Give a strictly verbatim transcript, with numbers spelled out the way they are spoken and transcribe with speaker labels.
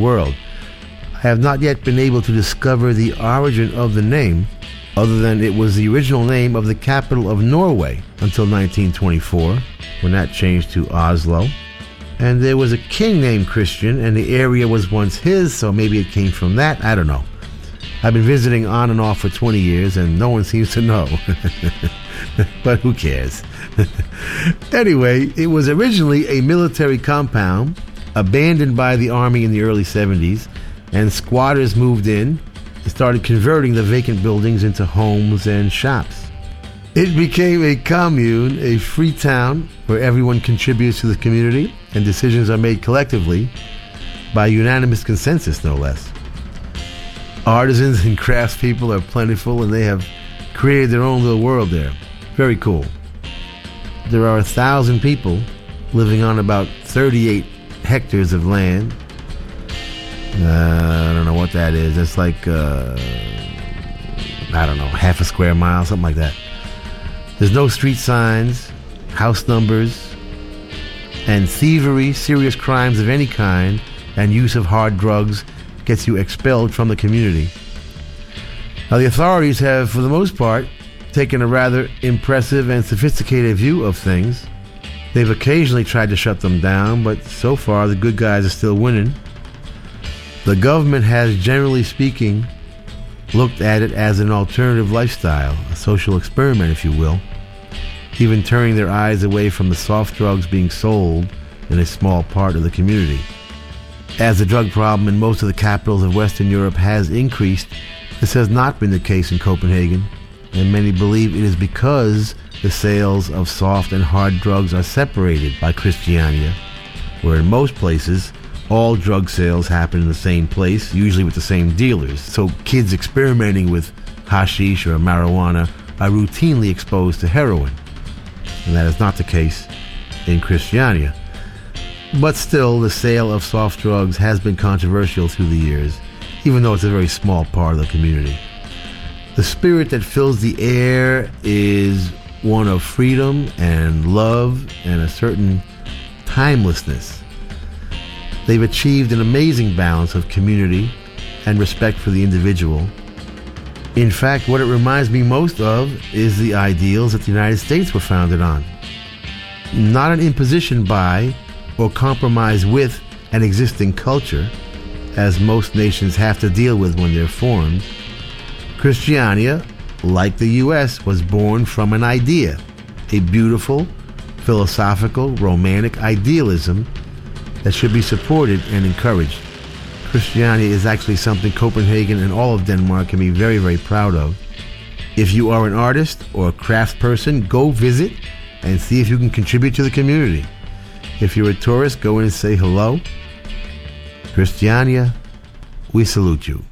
Speaker 1: world. I have not yet been able to discover the origin of the name, other than it was the original name of the capital of Norway until nineteen twenty-four, when that changed to Oslo. And there was a king named Christian, and the area was once his, so maybe it came from that. I don't know. I've been visiting on and off for twenty years, and no one seems to know. But who cares? Anyway, it was originally a military compound, abandoned by the army in the early seventies, and squatters moved in and started converting the vacant buildings into homes and shops. It became a commune, a free town where everyone contributes to the community and decisions are made collectively by unanimous consensus, no less. Artisans and craftspeople are plentiful, and they have created their own little world there. Very cool. There are a thousand people living on about thirty-eight hectares of land. Uh, I don't know what that is. That's like, uh, I don't know, half a square mile, something like that. There's no street signs, house numbers, and thievery, serious crimes of any kind, and use of hard drugs gets you expelled from the community. Now, the authorities have, for the most part, taken a rather impressive and sophisticated view of things. They've occasionally tried to shut them down, but so far the good guys are still winning. The government has, generally speaking, looked at it as an alternative lifestyle, a social experiment, if you will, even turning their eyes away from the soft drugs being sold in a small part of the community. As the drug problem in most of the capitals of Western Europe has increased, this has not been the case in Copenhagen, and many believe it is because the sales of soft and hard drugs are separated by Christiania, where in most places, all drug sales happen in the same place, usually with the same dealers. So kids experimenting with hashish or marijuana are routinely exposed to heroin. And that is not the case in Christiania. But still, the sale of soft drugs has been controversial through the years, even though it's a very small part of the community. The spirit that fills the air is one of freedom and love and a certain timelessness. They've achieved an amazing balance of community and respect for the individual. In fact, what it reminds me most of is the ideals that the United States were founded on. Not an imposition by or compromise with an existing culture, as most nations have to deal with when they're formed. Christiania, like the U S, was born from an idea, a beautiful, philosophical, romantic idealism that should be supported and encouraged. Christiania is actually something Copenhagen and all of Denmark can be very, very proud of. If you are an artist or a craftsperson, go visit and see if you can contribute to the community. If you're a tourist, go in and say hello. Christiania, we salute you.